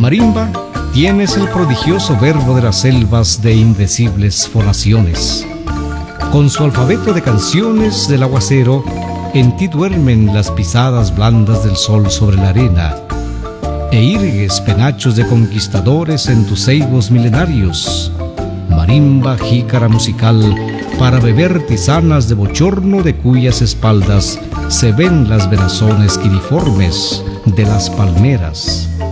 Marimba, tienes el prodigioso verbo de las selvas de indecibles fonaciones. Con su alfabeto de canciones del aguacero, en ti duermen las pisadas blandas del sol sobre la arena, e irgues penachos de conquistadores en tus ceibos milenarios. Marimba, jícara musical, para beber tisanas de bochorno de cuyas espaldas se ven las venazones quiriformes de las palmeras.